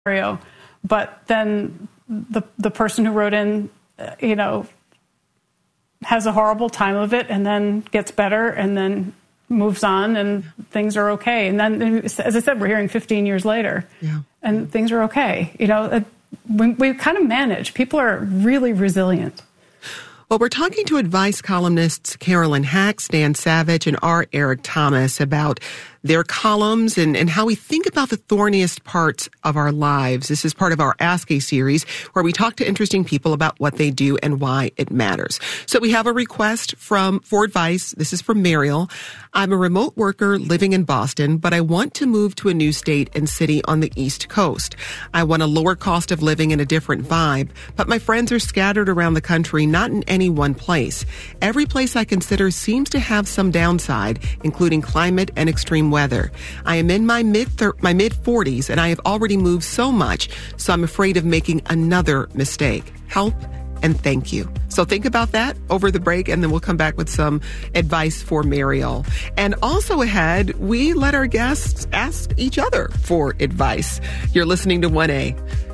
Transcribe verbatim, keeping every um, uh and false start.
scenario. But then the the person who wrote in, uh, you know, has a horrible time of it and then gets better and then moves on and things are okay. And then, as I said, we're hearing fifteen years later yeah. and things are okay. You know, uh, we, we kind of manage. People are really resilient. Well, we're talking to Advice columnists Carolyn Hax, Dan Savage, and R. Eric Thomas about their columns and, and how we think about the thorniest parts of our lives. This is part of our Ask A series where we talk to interesting people about what they do and why it matters. So we have a request from for advice. This is from Mariel. I'm a remote worker living in Boston, but I want to move to a new state and city on the East Coast. I want a lower cost of living and a different vibe, but my friends are scattered around the country, not in any one place. Every place I consider seems to have some downside, including climate and extreme weather. I am in my mid thir- my mid forties and I have already moved so much, so I'm afraid of making another mistake. Help and thank you. So think about that over the break, and then we'll come back with some advice for Mariel. And also ahead, we let our guests ask each other for advice. You're listening to one A.